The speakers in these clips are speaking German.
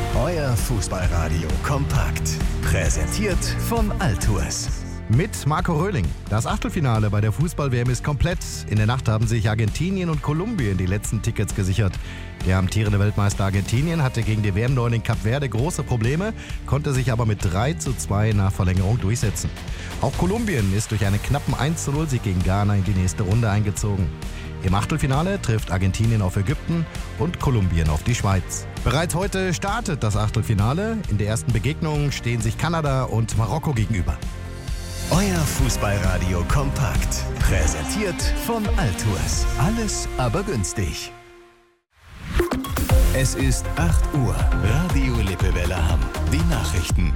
Euer Fußballradio kompakt. Präsentiert von Altours. Mit Marco Röhling. Das Achtelfinale bei der Fußball-WM ist komplett. In der Nacht haben sich Argentinien und Kolumbien die letzten Tickets gesichert. Der amtierende Weltmeister Argentinien hatte gegen die WM-Neuling Kap Verde große Probleme, konnte sich aber mit 3:2 nach Verlängerung durchsetzen. Auch Kolumbien ist durch einen knappen 1:0-Sieg gegen Ghana in die nächste Runde eingezogen. Im Achtelfinale trifft Argentinien auf Ägypten und Kolumbien auf die Schweiz. Bereits heute startet das Achtelfinale. In der ersten Begegnung stehen sich Kanada und Marokko gegenüber. Euer Fußballradio kompakt. Präsentiert von Altours. Alles aber günstig. Es ist 8 Uhr. Radio Lippewelle Hamm. Die Nachrichten.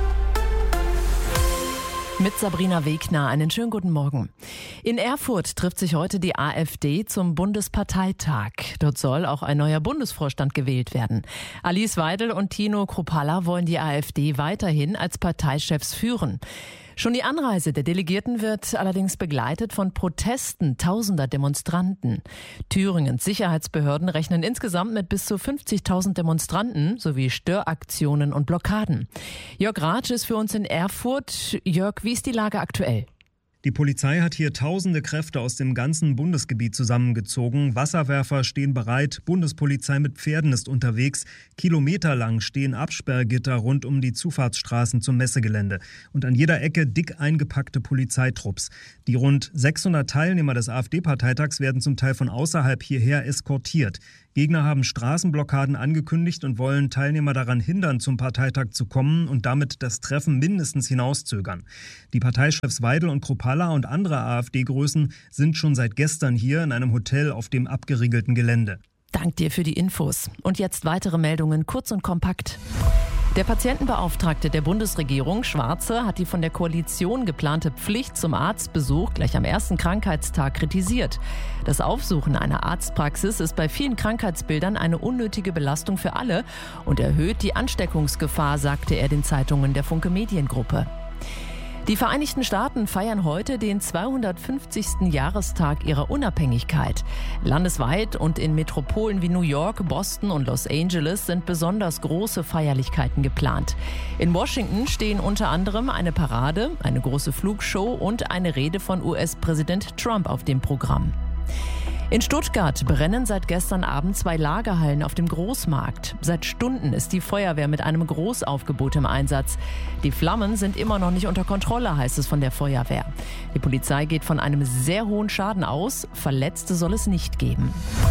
Mit Sabrina Wegner, einen schönen guten Morgen. In Erfurt trifft sich heute die AfD zum Bundesparteitag. Dort soll auch ein neuer Bundesvorstand gewählt werden. Alice Weidel und Tino Kruppalla wollen die AfD weiterhin als Parteichefs führen. Schon die Anreise der Delegierten wird allerdings begleitet von Protesten tausender Demonstranten. Thüringens Sicherheitsbehörden rechnen insgesamt mit bis zu 50.000 Demonstranten sowie Störaktionen und Blockaden. Jörg Ratsch ist für uns in Erfurt. Jörg, wie ist die Lage aktuell? Die Polizei hat hier tausende Kräfte aus dem ganzen Bundesgebiet zusammengezogen. Wasserwerfer stehen bereit, Bundespolizei mit Pferden ist unterwegs. Kilometerlang stehen Absperrgitter rund um die Zufahrtsstraßen zum Messegelände. Und an jeder Ecke dick eingepackte Polizeitrupps. Die rund 600 Teilnehmer des AfD-Parteitags werden zum Teil von außerhalb hierher eskortiert. Gegner haben Straßenblockaden angekündigt und wollen Teilnehmer daran hindern, zum Parteitag zu kommen und damit das Treffen mindestens hinauszögern. Die Parteichefs Weidel und Kruppalla und andere AfD-Größen sind schon seit gestern hier in einem Hotel auf dem abgeriegelten Gelände. Dank dir für die Infos. Und jetzt weitere Meldungen, kurz und kompakt. Der Patientenbeauftragte der Bundesregierung, Schwarze, hat die von der Koalition geplante Pflicht zum Arztbesuch gleich am ersten Krankheitstag kritisiert. Das Aufsuchen einer Arztpraxis ist bei vielen Krankheitsbildern eine unnötige Belastung für alle und erhöht die Ansteckungsgefahr, sagte er den Zeitungen der Funke Mediengruppe. Die Vereinigten Staaten feiern heute den 250. Jahrestag ihrer Unabhängigkeit. Landesweit und in Metropolen wie New York, Boston und Los Angeles sind besonders große Feierlichkeiten geplant. In Washington stehen unter anderem eine Parade, eine große Flugshow und eine Rede von US-Präsident Trump auf dem Programm. In Stuttgart brennen seit gestern Abend 2 Lagerhallen auf dem Großmarkt. Seit Stunden ist die Feuerwehr mit einem Großaufgebot im Einsatz. Die Flammen sind immer noch nicht unter Kontrolle, heißt es von der Feuerwehr. Die Polizei geht von einem sehr hohen Schaden aus. Verletzte soll es nicht geben.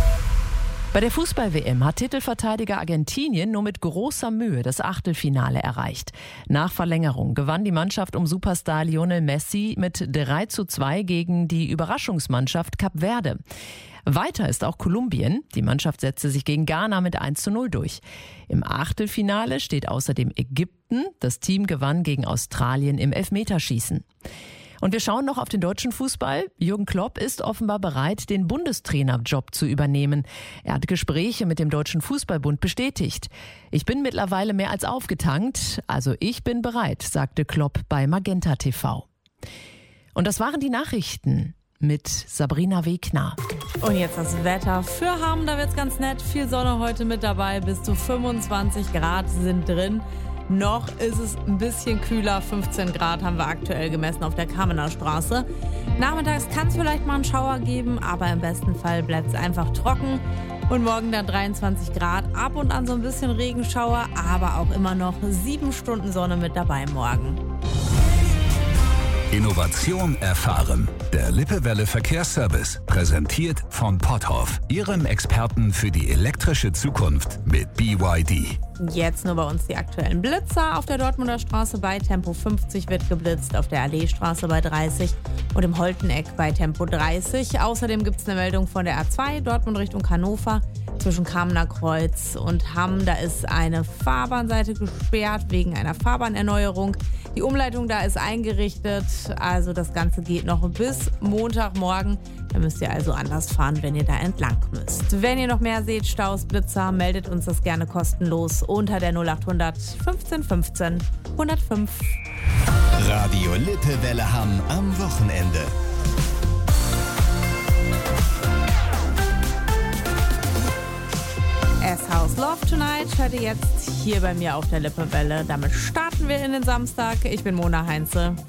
Bei der Fußball-WM hat Titelverteidiger Argentinien nur mit großer Mühe das Achtelfinale erreicht. Nach Verlängerung gewann die Mannschaft um Superstar Lionel Messi mit 3:2 gegen die Überraschungsmannschaft Kap Verde. Weiter ist auch Kolumbien. Die Mannschaft setzte sich gegen Ghana mit 1:0 durch. Im Achtelfinale steht außerdem Ägypten. Das Team gewann gegen Australien im Elfmeterschießen. Und wir schauen noch auf den deutschen Fußball. Jürgen Klopp ist offenbar bereit, den Bundestrainerjob zu übernehmen. Er hat Gespräche mit dem Deutschen Fußballbund bestätigt. Ich bin mittlerweile mehr als aufgetankt, also ich bin bereit, sagte Klopp bei Magenta TV. Und das waren die Nachrichten mit Sabrina Wegner. Und jetzt das Wetter für Hamm, da wird's ganz nett. Viel Sonne heute mit dabei, bis zu 25 Grad sind drin. Noch ist es ein bisschen kühler, 15 Grad haben wir aktuell gemessen auf der Kamener Straße. Nachmittags kann es vielleicht mal einen Schauer geben, aber im besten Fall bleibt es einfach trocken. Und morgen dann 23 Grad, ab und an so ein bisschen Regenschauer, aber auch immer noch 7 Stunden Sonne mit dabei morgen. Innovation erfahren. Der Lippewelle Verkehrsservice, präsentiert von Potthoff, Ihrem Experten für die elektrische Zukunft mit BYD. Jetzt nur bei uns die aktuellen Blitzer. Auf der Dortmunder Straße bei Tempo 50 wird geblitzt, auf der Alleestraße bei 30 und im Holteneck bei Tempo 30. Außerdem gibt es eine Meldung von der A2 Dortmund Richtung Hannover. Zwischen Kamener Kreuz und Hamm, da ist eine Fahrbahnseite gesperrt wegen einer Fahrbahnerneuerung. Die Umleitung da ist eingerichtet, also das Ganze geht noch bis Montagmorgen. Da müsst ihr also anders fahren, wenn ihr da entlang müsst. Wenn ihr noch mehr seht, Staus, Blitzer, meldet uns das gerne kostenlos unter der 0800 15 15 105. Radio Lippewelle Hamm am Wochenende. Es House. Love Tonight hört ihr jetzt hier bei mir auf der Lippewelle. Damit starten wir in den Samstag. Ich bin Mona Heinze.